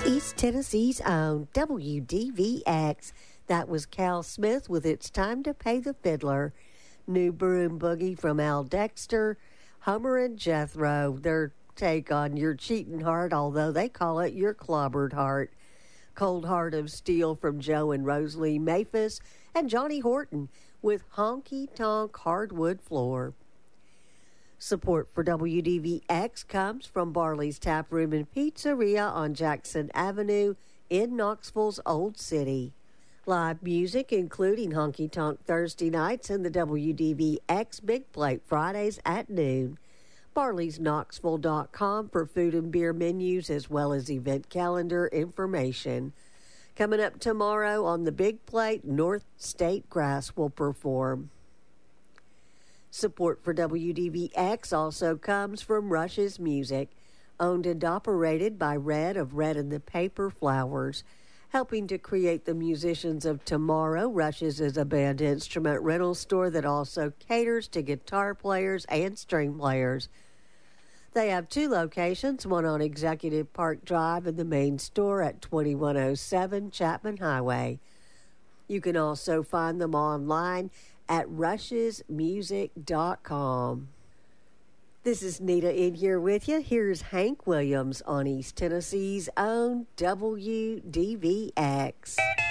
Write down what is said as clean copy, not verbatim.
East Tennessee's own WDVX. That was Cal Smith with It's Time to Pay the Fiddler. New Broom Boogie from Al Dexter. Homer and Jethro, their take on Your Cheatin' Heart, although they call it Your Clobbered Heart. Cold Heart of Steel from Joe and Rosalie Maphis. And Johnny Horton with Honky Tonk Hardwood Floor. Support for WDVX comes from Barley's Tap Room and Pizzeria on Jackson Avenue in Knoxville's Old City. Live music, including Honky Tonk Thursday nights and the WDVX Big Plate Fridays at noon. Barley'sKnoxville.com for food and beer menus as well as event calendar information. Coming up tomorrow on the Big Plate, North State Grass will perform. Support for WDVX also comes from Rush's Music, owned and operated by Red of Red and the Paper Flowers. Helping to create the musicians of tomorrow, Rush's is a band instrument rental store that also caters to guitar players and string players. They have two locations, one on Executive Park Drive and the main store at 2107 Chapman Highway. You can also find them online at rushesmusic.com. This is Nita in here with you. Here's Hank Williams on East Tennessee's own WDVX.